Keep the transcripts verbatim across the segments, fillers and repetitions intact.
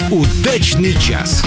Удачный час.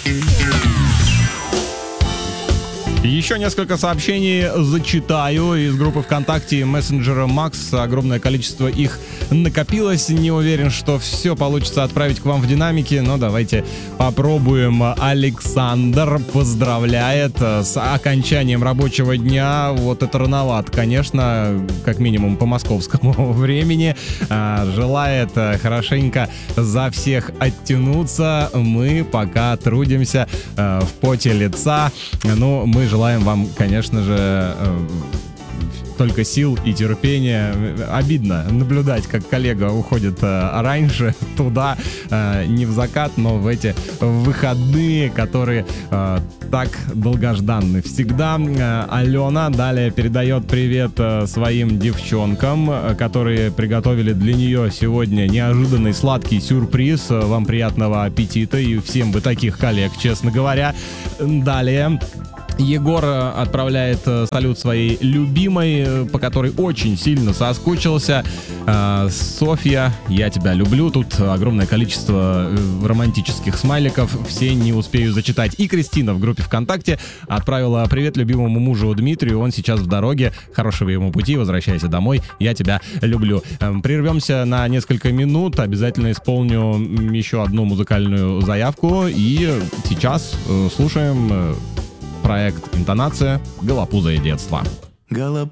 Еще несколько сообщений зачитаю из группы ВКонтакте и мессенджера Макс. Огромное количество их накопилось. Не уверен, что все получится отправить к вам в динамике, но давайте попробуем. Александр поздравляет с окончанием рабочего дня. Вот это рановато, конечно, как минимум по московскому времени. Желает хорошенько за всех оттянуться. Мы пока трудимся в поте лица. Ну, мы желаем вам, конечно же, только сил и терпения. Обидно наблюдать, как коллега уходит э, раньше туда, э, не в закат, но в эти выходные, которые э, так долгожданны всегда. Э, Алена далее передает привет э, своим девчонкам, э, которые приготовили для нее сегодня неожиданный сладкий сюрприз. Э, вам приятного аппетита и всем бы таких коллег, честно говоря. Далее Егор отправляет салют своей любимой, по которой очень сильно соскучился. Софья, я тебя люблю. Тут огромное количество романтических смайликов, все не успею зачитать. И Кристина в группе ВКонтакте отправила привет любимому мужу Дмитрию. Он сейчас в дороге. Хорошего ему пути, возвращайся домой. Я тебя люблю. Прервемся на несколько минут. Обязательно исполню еще одну музыкальную заявку. И сейчас слушаем проект «Интонация. Голопузое детство». Голопузое